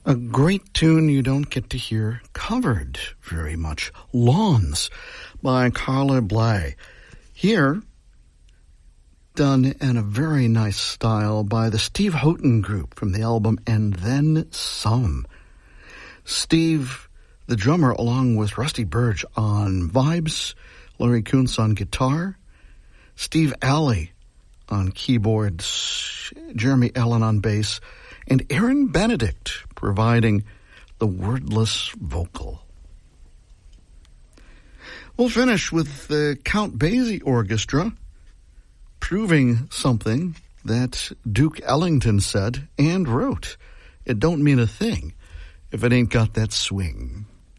A great tune you don't get to hear covered very much. Lawns by Carla Bley. Here, done in a very nice style by the Steve Houghton Group from the album And Then Some. Steve, the drummer, along with Rusty Burge on vibes, Larry Kuntz on guitar, Steve Alley on keyboards, Jeremy Allen on bass, and Aaron Benedict providing the wordless vocal. We'll finish with the Count Basie Orchestra, proving something that Duke Ellington said and wrote. It don't mean a thing if it ain't got that swing.